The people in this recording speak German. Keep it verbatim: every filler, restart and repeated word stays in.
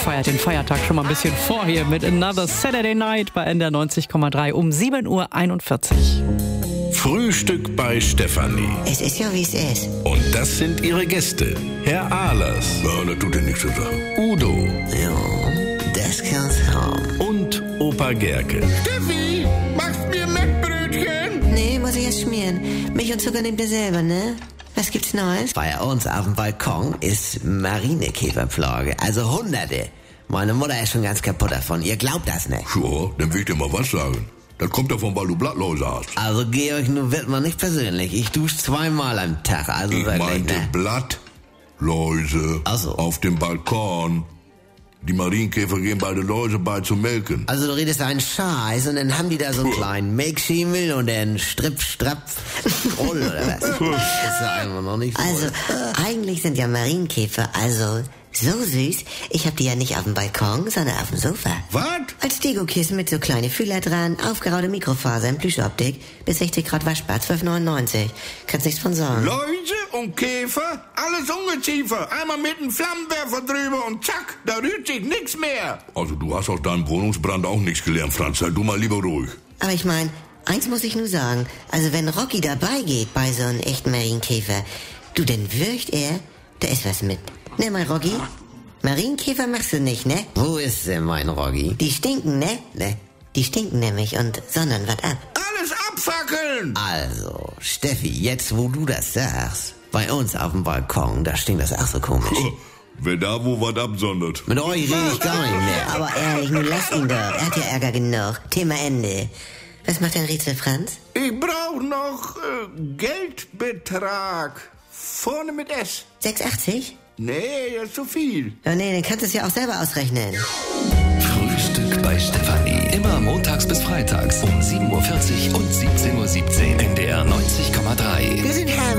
Feiert den Feiertag schon mal ein bisschen vor hier mit Another Saturday Night bei N D R neunzig Komma drei um sieben Uhr einundvierzig. Frühstück bei Stefanie. Es ist ja, wie es ist. Und das sind ihre Gäste. Herr Ahlers. Ja, das tut dir nichts zu sagen. Udo. Ja, das kann's haben. Und Opa Gerke. Steffi, machst mir Mettbrötchen? Nee, muss ich erst schmieren. Milch und Zucker nehmt ihr selber, ne? Was gibt's Neues? Bei uns auf dem Balkon ist Marinekäferplage. Also Hunderte. Meine Mutter ist schon ganz kaputt davon. Ihr glaubt das nicht. Ja, dann will ich dir mal was sagen. Das kommt davon, weil du Blattläuse hast. Also Georg, nun wird man nicht persönlich. Ich dusche zweimal am Tag. Also Ich wirklich, meinte ne? Blattläuse Ach so. auf dem Balkon. Die Marienkäfer gehen bei den Läuse bei zum Melken. Also du redest einen Scheiß und dann haben die da so einen kleinen Milchschimmel und dann Stripp, Strapp, Roll oder was? Das ist ja einfach noch nicht so. Also eigentlich sind ja Marienkäfer also so süß. Ich hab die ja nicht auf dem Balkon, sondern auf dem Sofa. Was? Als Degokissen mit so kleine Fühler dran, aufgeraute Mikrofaser in Plüschoptik, bis sechzig Grad waschbar, zwölf neunundneunzig. Kannst nichts von sagen. Läuse und Käfer, alles Ungeziefer. Einmal mit einem Flammenwerfer drüber und zack, da rührt sich nichts mehr. Also du hast aus deinem Wohnungsbrand auch nichts gelernt, Franz. Sei du mal lieber ruhig. Aber ich mein, eins muss ich nur sagen. Also wenn Rocky dabei geht bei so einem echten Marienkäfer, du, dann wirkt er, da ist was mit. Ne, mein Rocky? Marienkäfer machst du nicht, ne? Wo ist denn mein Rocky? Die stinken, ne? Ne? Die stinken nämlich und sondern was ab. Alles abfackeln! Also, Steffi, jetzt wo du das sagst, bei uns auf dem Balkon, da stinkt das auch so komisch. Oh, wer da wo was absondert. Mit euch rede ich gar nicht mehr. Aber ehrlich, nun lass ihn doch. Er hat ja Ärger genug. Thema Ende. Was macht dein Rätsel, Franz? Ich brauch noch äh, Geldbetrag. Vorne mit S. sechs achtzig? Nee, das ist zu viel. Ja, nee, dann kannst du es ja auch selber ausrechnen. Frühstück bei Stefanie. Immer montags bis freitags um sieben Uhr vierzig und siebzehn Uhr siebzehn. N D R neunzig Komma drei. Wir sind